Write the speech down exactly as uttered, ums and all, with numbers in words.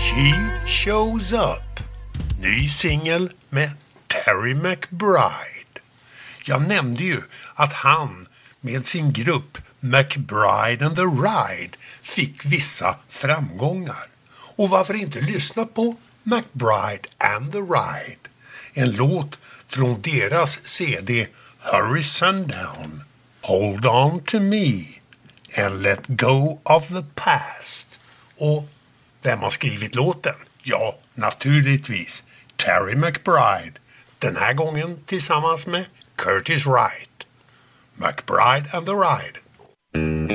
She Shows Up. Ny singel med Terry McBride. Jag nämnde ju att han med sin grupp McBride and the Ride fick vissa framgångar. Och varför inte lyssna på McBride and the Ride? En låt från deras C D Hurry Sundown, Hold On To Me and Let Go of the Past. Och vem har skrivit låten? Ja, naturligtvis Terry McBride. Den här gången tillsammans med Curtis Wright. McBride and the Ride.